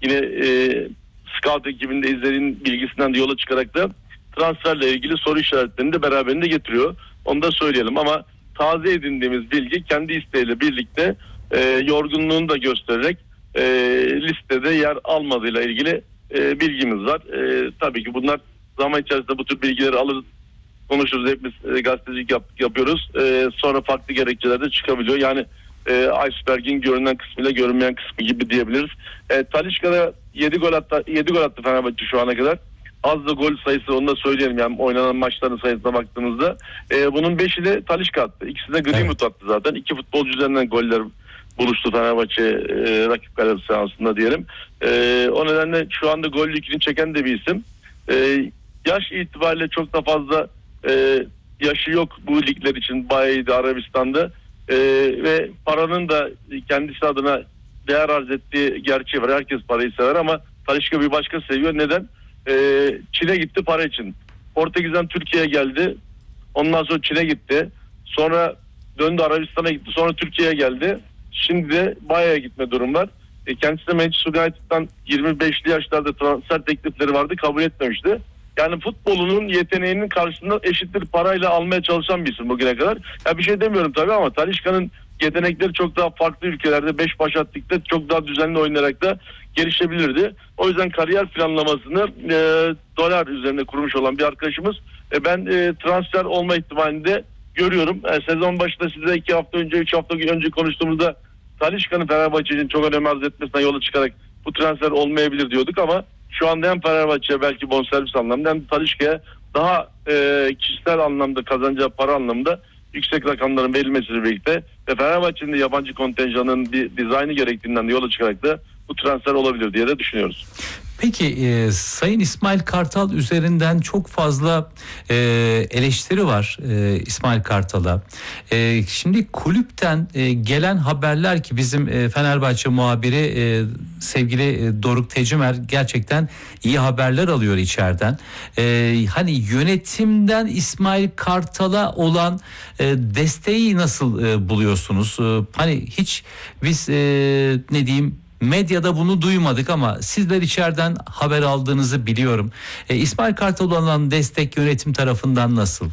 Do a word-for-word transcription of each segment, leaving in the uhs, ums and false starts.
yine e, scout ekibinde izlediğin bilgisinden de yola çıkarak da transferle ilgili soru işaretlerini de beraberinde getiriyor. Onu da söyleyelim ama taze edindiğimiz bilgi kendi isteğiyle birlikte e, yorgunluğunu da göstererek e, listede yer almadığıyla ilgili e, bilgimiz var. E, tabii ki bunlar zaman içerisinde bu tür bilgileri alırız, konuşuruz, hepimiz e, gazetecilik yap, yapıyoruz. E, sonra farklı gerekçeler de çıkabiliyor. Yani e, iceberg'in görünen kısmıyla görünmeyen kısmı gibi diyebiliriz. E, Talisca'da yedi gol attı, yedi gol attı Fenerbahçe şu ana kadar. Az da gol sayısı, onu da söyleyelim, yani oynanan maçların sayısına baktığımızda e, bunun beşi de Talisca attı. İkisi de Greenwood evet. attı zaten. İki futbolcu üzerinden goller buluştu Fenerbahçe e, rakip kale sahasında diyelim. E, o nedenle şu anda gol yükünü çeken de bir isim. E, yaş itibariyle çok da fazla e, yaşı yok bu ligler için, Bayern'de, Arabistan'da e, ve paranın da kendisi adına değer arz ettiği gerçeği var. Herkes parayı sever ama Talisca bir başka seviyor. Neden? E, Çin'e gitti para için. Portekiz'den Türkiye'ye geldi. Ondan sonra Çin'e gitti. Sonra döndü Arabistan'a gitti. Sonra Türkiye'ye geldi. Şimdi de Bayern'e gitme durum var. E, kendisi de Manchester United'dan yirmi beşli yaşlarda transfer teklifleri vardı. Kabul etmemişti. Yani futbolunun yeteneğinin karşısında eşittir parayla almaya çalışan bir isim bugüne kadar. Ya bir şey demiyorum tabii ama Talisca'nın yetenekleri çok daha farklı ülkelerde beş baş attıkta çok daha düzenli oynayarak da gelişebilirdi. O yüzden kariyer planlamasını e, dolar üzerine kurmuş olan bir arkadaşımız. E, ben e, transfer olma ihtimalini de görüyorum. E, sezon başında size iki hafta önce, üç hafta önce konuştuğumuzda Talisca'nın Fenerbahçe'nin çok önem arz etmesinden yola çıkarak bu transfer olmayabilir diyorduk ama şu anda hem Fenerbahçe belki bonservis anlamında hem Talisca'ya daha e, kişisel anlamda kazanacağı para anlamında yüksek rakamların verilmesiyle birlikte ve Fenerbahçe'nin de yabancı kontenjanının bir dizaynı gerektiğinden de yola çıkarak da bu transfer olabilir diye de düşünüyoruz. Peki e, Sayın İsmail Kartal üzerinden çok fazla e, eleştiri var e, İsmail Kartal'a. E, şimdi kulüpten e, gelen haberler ki bizim e, Fenerbahçe muhabiri e, sevgili e, Doruk Tecimer gerçekten iyi haberler alıyor içeriden. E, hani yönetimden İsmail Kartal'a olan e, desteği nasıl e, buluyorsunuz? E, hani hiç biz e, ne diyeyim medyada bunu duymadık ama sizler içeriden haber aldığınızı biliyorum. E, İsmail Kartal'a olan destek yönetim tarafından nasıl?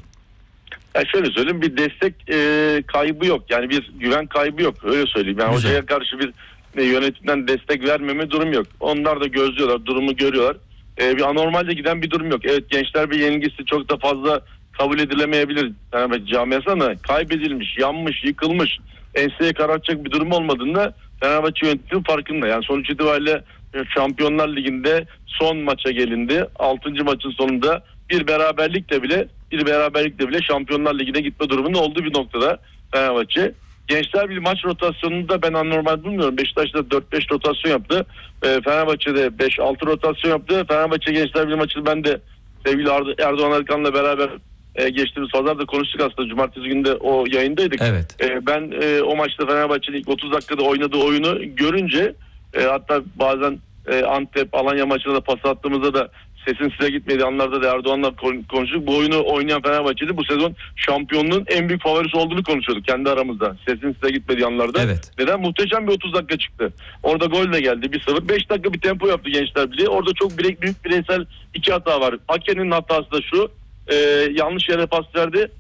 Ya şöyle söyleyeyim, bir destek e, kaybı yok. Yani bir güven kaybı yok. Öyle söyleyeyim. Yani Güzel. hocaya karşı bir e, yönetimden destek vermeme durum yok. Onlar da gözlüyorlar, durumu görüyorlar. E, bir anormalde giden bir durum yok. Evet, Gençler bir yenilgisi çok da fazla kabul edilemeyebilir. Yani camiası ama kaybedilmiş, yanmış, yıkılmış, enseye karartacak bir durum olmadığında Fenerbahçe yönetimi farkında. Yani sonuç itibariyle Şampiyonlar Ligi'nde son maça gelindi. altıncı maçın sonunda bir beraberlikle bile bir beraberlikle bile Şampiyonlar Ligi'ne gitme durumunda olduğu bir noktada Fenerbahçe. Gençler bir maç rotasyonunda ben anormal bulmuyorum. Beşiktaş'ta dört beş rotasyon yaptı. Fenerbahçe'de beş altı rotasyon yaptı. Fenerbahçe Gençler bir maçını ben de sevgili Erdoğan Arıkan'la beraber E, geçtiğimiz pazarda konuştuk aslında. Cumartesi günde o yayındaydık. Evet. E, ben e, o maçta Fenerbahçe'nin ilk otuz dakikada oynadığı oyunu görünce e, hatta bazen e, Antep, Alanya maçına da pas attığımızda da sesin size gitmediği anlarda da Erdoğan'la konuştuk. Bu oyunu oynayan Fenerbahçe'de bu sezon şampiyonluğun en büyük favorisi olduğunu konuşuyorduk kendi aramızda. Sesin size gitmediği anlarda. Evet. Neden? Muhteşem bir otuz dakika çıktı. Orada gol de geldi bir sıfır. beş dakika bir tempo yaptı Gençler Birliği. Orada çok büyük, büyük bireysel iki hata var. Hakenin hatası da şu. Ee, yanlış yere pas verdi.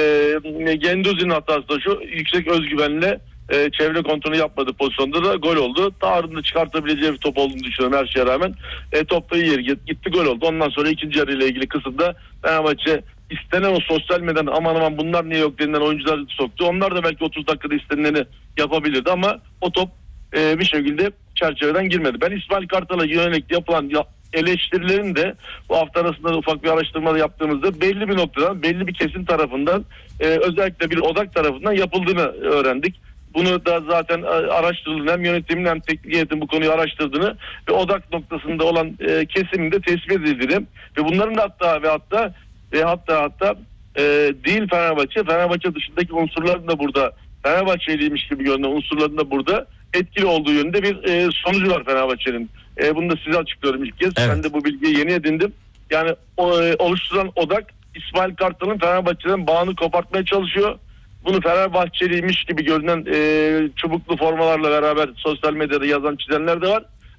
Ee, Genduzi'nin hatası da şu. Yüksek özgüvenle e, çevre kontrolü yapmadı pozisyonda da gol oldu. Tarihinde çıkartabileceği bir top olduğunu düşünüyorum her şeye rağmen. E, top da iyi yeri gitti, gol oldu. Ondan sonra ikinci yarıyla ilgili kısımda Fenerbahçe istenen o sosyal medyadan aman aman bunlar niye yok denilen oyuncular soktu. Onlar da belki otuz dakikada istenileni yapabilirdi ama o top e, bir şekilde çerçeveden girmedi. Ben İsmail Kartal'a yönelik yapılan ya, eleştirilerin de bu hafta arasında ufak bir araştırma yaptığımızda belli bir noktadan, belli bir kesim tarafından e, özellikle bir odak tarafından yapıldığını öğrendik. Bunu da zaten araştırıldığını, hem yönetimin hem teknik heyetin bu konuyu araştırdığını ve odak noktasında olan e, kesimin de tespit edildiğini ve bunların da hatta ve hatta ve hatta hatta e, değil Fenerbahçe, Fenerbahçe dışındaki unsurların da burada Fenerbahçeliymiş gibi görünen unsurların da burada etkili olduğu yönünde bir e, sonucu var Fenerbahçe'nin. E, bunu da size açıklıyorum ilk kez. Evet. Ben de bu bilgiyi yeni edindim. Yani o, e, oluşturan odak İsmail Kartal'ın Fenerbahçe'den bağını kopartmaya çalışıyor. Bunu Fenerbahçeliymiş gibi görünen e, çubuklu formalarla beraber sosyal medyada yazan çizenler de var.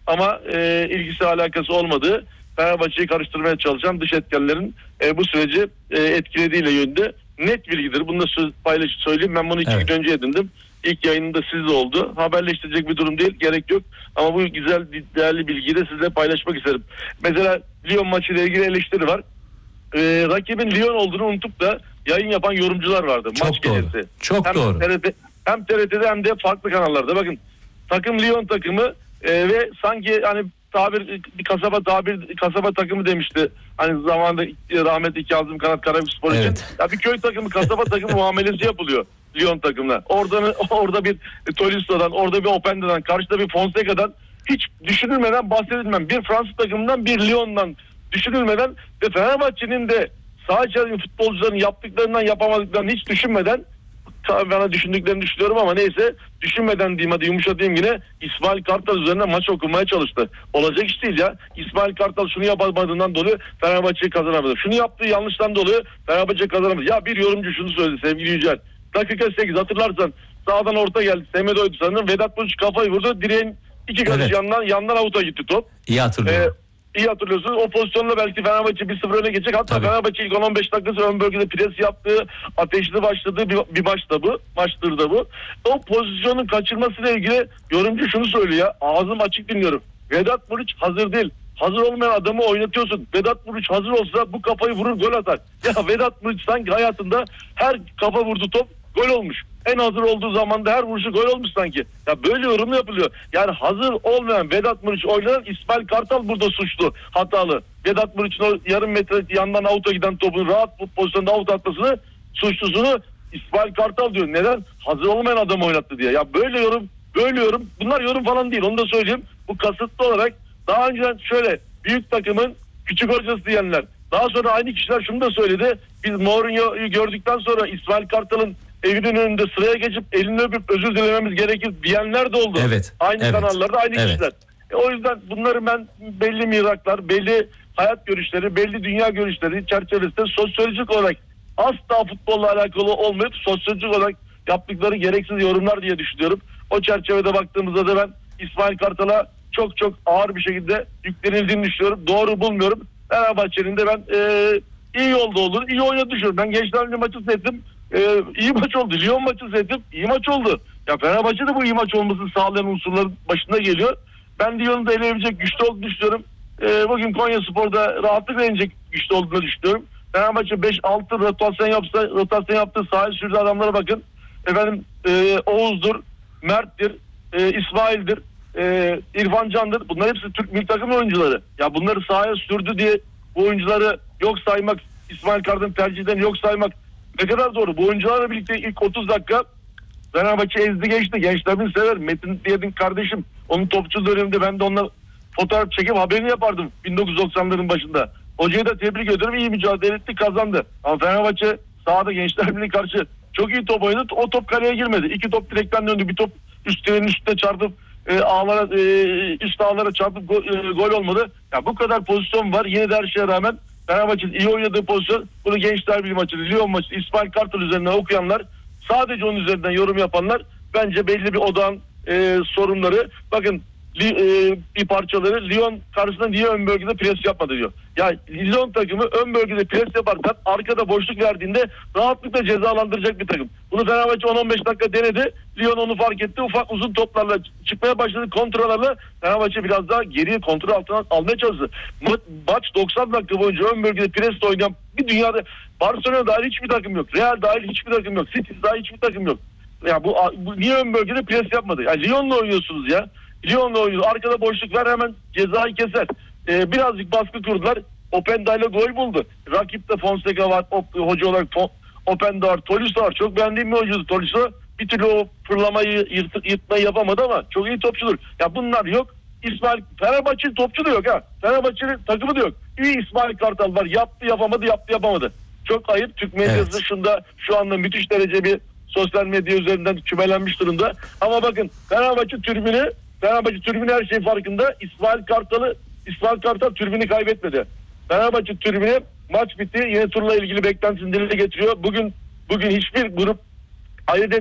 ama e, ilgisi alakası olmadığı, Fenerbahçe'yi karıştırmaya çalışan dış etkenlerin e, bu süreci e, etkilediğiyle yönde net bilgidir. Bunu da söz, paylaşıp söyleyeyim. Ben bunu iki Evet. gün önce edindim. İlk yayınında sizle oldu. Haberleştirecek bir durum değil. Gerek yok. Ama bu güzel, değerli bilgiyi de sizle paylaşmak isterim. Mesela Lyon maçıyla ilgili eleştiri var. Ee, rakibin Lyon olduğunu unutup da yayın yapan yorumcular vardı. Çok maç doğru. gecesi. Çok hem doğru. T R T, hem T R T'de hem de farklı kanallarda. Bakın, takım Lyon takımı e, ve sanki hani tabir bir kasaba tabir kasaba takımı demişti. Hani zamanında rahmetli Kazım Kanat Karabükspor için. Evet. Ya bir köy takımı, kasaba takımı muamelesi yapılıyor Lyon takımına. Orada orada bir Tolisto'dan, orada bir Openda'dan, karşıda bir Fonseca'dan hiç düşünülmeden bahsedilmem. Bir Fransız takımından, bir Lyon'dan düşünülmeden ve Fenerbahçe'nin de saha içerisindeki futbolcuların yaptıklarından yapamadıklarını hiç düşünmeden, tabii bana düşündüklerini düşünüyorum ama neyse, düşünmeden diyeyim, hadi yumuşatayım yine, İsmail Kartal üzerine maç okumaya çalıştı. Olacak iş değil ya. İsmail Kartal şunu yapamadığından dolayı Fenerbahçe'yi kazanamadı. Şunu yaptığı yanlıştan dolayı Fenerbahçe kazanamadı. Ya bir yorumcu şunu söyledi sevgili Yücel. Dakika sekiz, hatırlarsan sağdan orta geldi. Semedo'ydu sanırım. Vedat Muriç kafayı vurdu. Direğin iki karış Evet. yandan yandan avuta gitti top. İyi hatırlıyorum. Ee, İyi hatırlıyorsunuz. O pozisyonla belki Fenerbahçe bir sıfır öne geçecek. Hatta Tabii. Fenerbahçe ilk on on beş dakikası ön bölgede pres yaptığı, ateşli başladığı bir, bir maç da bu. Maçtır da bu. O pozisyonun kaçırmasıyla ilgili yorumcu şunu söylüyor ya. Ağzım açık dinliyorum. Vedat Muriç hazır değil. Hazır olmayan adamı oynatıyorsun. Vedat Muriç hazır olsa bu kafayı vurur, gol atar. Ya Vedat Muriç sanki hayatında her kafa vurdu top gol olmuş. En hazır olduğu zamanda her vuruşu gol olmuş sanki. Ya böyle yorum yapılıyor. Yani hazır olmayan Vedat Muriç oynayan İsmail Kartal burada suçlu, hatalı. Vedat Muriç'in o yarım metre yandan avuta giden topun rahat bu pozisyonda avut atmasını, suçlusunu İsmail Kartal diyor. Neden? Hazır olmayan adam oynattı diye. Ya böyle yorum, böyle yorum. Bunlar yorum falan değil. Onu da söyleyeyim. Bu kasıtlı olarak daha önceden şöyle büyük takımın küçük hocası diyenler. Daha sonra aynı kişiler şunu da söyledi. Biz Mourinho'yu gördükten sonra İsmail Kartal'ın evinin önünde sıraya geçip elini öpüp özür dilememiz gerekir diyenler de oldu. Evet. Aynı evet. kanallarda aynı evet. kişiler. E, o yüzden bunları ben belli miraklar, belli hayat görüşleri, belli dünya görüşleri çerçevesinde sosyolojik olarak asla futbolla alakalı olmayıp sosyolojik olarak yaptıkları gereksiz yorumlar diye düşünüyorum. O çerçevede baktığımızda da ben İsmail Kartal'a çok çok ağır bir şekilde yüklenildiğini düşünüyorum. Doğru bulmuyorum. Fenerbahçe'nin de ben e, iyi yolda olduğunu, iyi oynadı düşünüyorum. Ben Gençler Birliği maçı seyrettim. Ee, iyi maç oldu. Lyon maçı seyrettim. İyi maç oldu. Ya Fenerbahçe de bu iyi maç olmasını sağlayan unsurların başında geliyor. Ben Lyon'u da eleyebilecek güçlü olduğunu düşünüyorum. Ee, bugün Konyaspor'da rahatlıkla yenecek güçlü olduğunu düşünüyorum. Fenerbahçe beş altı rotasyon yapsa, rotasyon yaptığı sahaya sürdüğü adamlara bakın. Efendim e, Oğuz'dur, Mert'tir, e, İsmail'dir, e, İrfan Can'dır. Bunlar hepsi Türk milli takım oyuncuları. Ya bunları sahaya sürdü diye bu oyuncuları yok saymak, İsmail Kartal'ın tercihlerini yok saymak ne kadar doğru? Bu oyuncularla birlikte ilk otuz dakika Fenerbahçe ezdi geçti. Gençlerini sever. Metin Diyedin kardeşim. Onun topçu döneminde ben de onunla fotoğraf çekip haberini yapardım bin dokuz yüz doksanların başında. Hocayı da tebrik ediyorum. İyi mücadele etti, kazandı. Ama Fenerbahçe sahada Gençler Birliği karşı çok iyi top oynadı. O top kaleye girmedi. İki top direkten döndü. Bir top üstlerin üstüne çarpıp e, ağlara, e, üst ağlara çarpıp go, e, gol olmadı. Ya bu kadar pozisyon var. Yine de her şeye rağmen Fenerbahçe'nin iyi oynadığı pozisyon, bunu Gençler Birliği maçı, Lyon maçı, İsmail Kartal üzerinden okuyanlar, sadece onun üzerinden yorum yapanlar bence belli bir odağın e, sorunları. Bakın li, e, bir parçaları Lyon karşısında niye ön bölgede pres yapmadı diyor. Ya Lyon takımı ön bölgede pres yaparken arkada boşluk verdiğinde rahatlıkla cezalandıracak bir takım. Bunu Fenerbahçe on on beş dakika denedi. Lyon onu fark etti. Ufak uzun toplarla çıkmaya başladı, kontrollerle Fenerbahçe biraz daha geriye kontrol altına almaya çalıştı. Ma- maç doksan dakika boyunca ön bölgede presle oynayan bir dünyada Barcelona dahil hiçbir takım yok. Real dahil hiçbir takım yok. City dahil hiçbir takım yok. Ya bu, bu niye ön bölgede pres yapmadı? Ya Lyon'la oynuyorsunuz ya. Lyon'la oynuyoruz. Arkada boşluk ver, hemen cezayı keser. Ee, birazcık baskı kurdular. Openda ile gol buldu. Rakipte Fonseca var. Op, hoca olarak Fon, Openda var. Tolisso var. Çok beğendiğim bir oyuncudur Tolisso. Bir türlü o fırlamayı, yırt, yırtmayı yapamadı ama çok iyi topçudur. Ya bunlar yok. İsmail, Fenerbahçe'nin topçu da yok ha. Fenerbahçe'nin takımı da yok. İyi İsmail Kartal var. Yaptı yapamadı, yaptı yapamadı. Çok ayıp. Türk medyası Evet. şunda şu anda müthiş derece bir sosyal medya üzerinden kümelenmiş durumda. Ama bakın Fenerbahçe tribünü, Fenerbahçe tribünü her şey farkında. İsmail Kartal'ı, İsmail Kartal tribünü kaybetmedi. Fenerbahçe tribünü maç bitti. Yeni turla ilgili beklentisini dile getiriyor. Bugün bugün hiçbir grup ayırt etmez,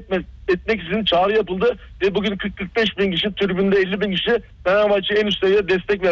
etmek için çağrı yapıldı ve bugün kırk kırk beş bin kişi tribünde, elli bin kişi Fenerbahçe en üst seviyede destek verdi.